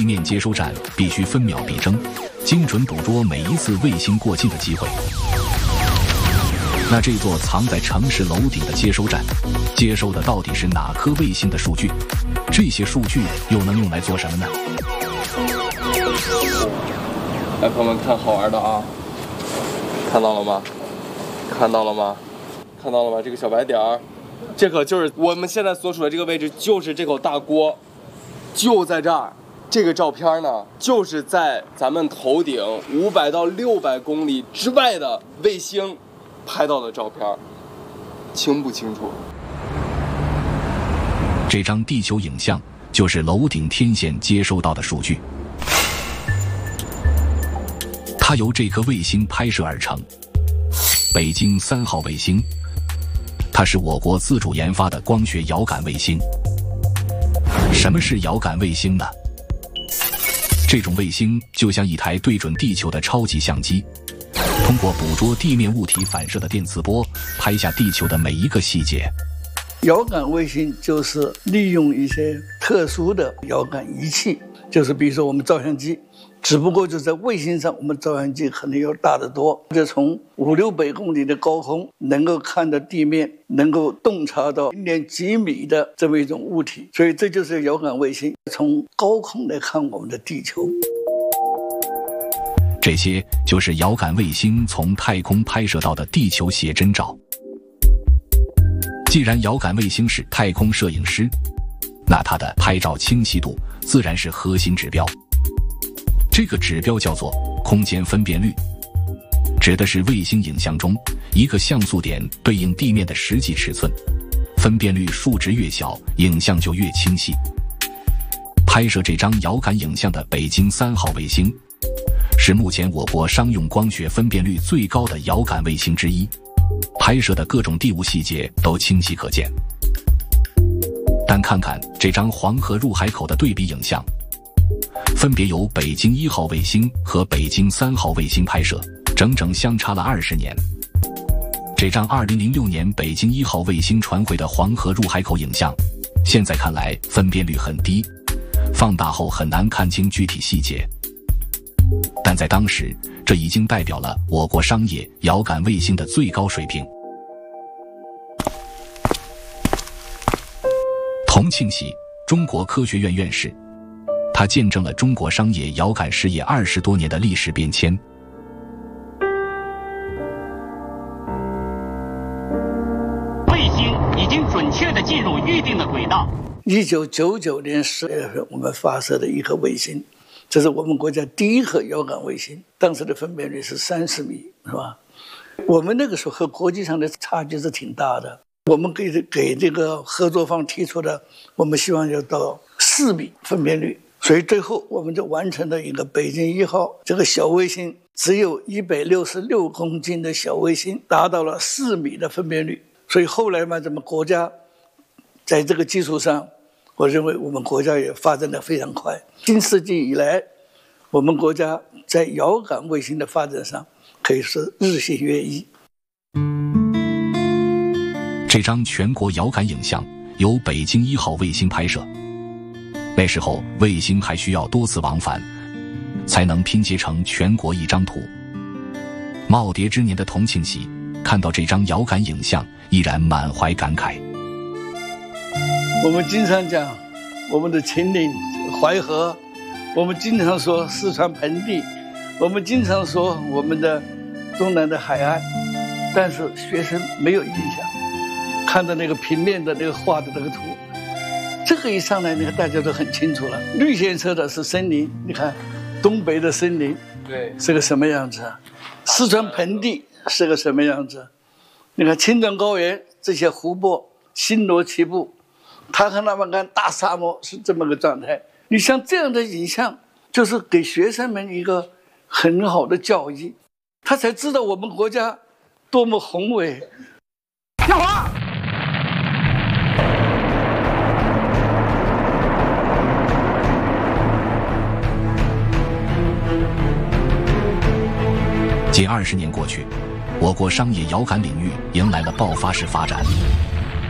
面接收站必须分秒必争，精准捕捉每一次卫星过境的机会。那这座藏在城市楼顶的接收站，接收的到底是哪颗卫星的数据？这些数据又能用来做什么呢？ 来，朋友们看好玩的啊！看到了吗？看到了吗？看到了吗？这个小白点儿，这可就是我们现在所处的这个位置，就是这口大锅，就在这儿。这个照片呢，就是在咱们头顶500到600公里之外的卫星拍到的照片，清不清楚？ 这张地球影像就是楼顶天线接收到的数据，它由这颗卫星拍摄而成。北京3号卫星，它是我国自主研发的光学遥感卫星。什么是遥感卫星呢？这种卫星就像一台对准地球的超级相机，通过捕捉地面物体反射的电磁波，拍下地球的每一个细节。 遥感卫星就是利用一些特殊的遥感仪器，就是比如说我们照相机，只不过就在卫星上，我们照相机可能要大得多，就从500-600公里的高空能够看到地面，能够洞察到0.几米的这么一种物体，所以这就是遥感卫星从高空来看我们的地球。 这些就是遥感卫星从太空拍摄到的地球写真照。既然遥感卫星是太空摄影师，那它的拍照清晰度自然是核心指标。这个指标叫做空间分辨率，指的是卫星影像中一个像素点对应地面的实际尺寸，分辨率数值越小，影像就越清晰。拍摄这张遥感影像的北京3号卫星，是目前我国商用光学分辨率最高的遥感卫星之一，拍摄的各种地物细节都清晰可见。但看看这张黄河入海口的对比影像，分别由北京1号卫星和北京3号卫星拍摄，整整相差了20年。这张2006年北京1号卫星传回的黄河入海口影像，现在看来分辨率很低，放大后很难看清具体细节。但在当时，这已经代表了我国商业遥感卫星的最高水平。童庆喜，中国科学院院士，他见证了中国商业遥感事业20多年的历史变迁。 卫星已经准确地进入预定的轨道。 1999年10月份，我们发射的一颗卫星，这是我们国家第一颗遥感卫星，当时的分辨率是30米，是吧？我们那个时候和国际上的差距是挺大的。我们给这个合作方提出的，我们希望要到4米分辨率，所以最后我们就完成了一个北京1号这个小卫星，只有166公斤的小卫星，达到了4米的分辨率。所以后来嘛，咱们国家在这个基础上，我认为我们国家也发展得非常快。新世纪以来，我们国家在遥感卫星的发展上可以说日新月异。 这张全国遥感影像由北京1号卫星拍摄，那时候卫星还需要多次往返，才能拼接成全国一张图。耄耋之年的童庆喜看到这张遥感影像，依然满怀感慨。 我们经常讲我们的秦岭淮河，我们经常说四川盆地，我们经常说我们的东南的海岸，但是学生没有印象。看到那个平面的那个画的那个图，这个一上来，那个大家都很清楚了。绿颜色的是森林，你看东北的森林， 对， 是个什么样子？四川盆地是个什么样子？你看青藏高原这些湖泊星罗棋布，塔克拉玛干大沙漠是这么个状态。你像这样的影像，就是给学生们一个很好的教育，他才知道我们国家多么宏伟。 小华。 近20年过去，我国商业遥感领域迎来了爆发式发展。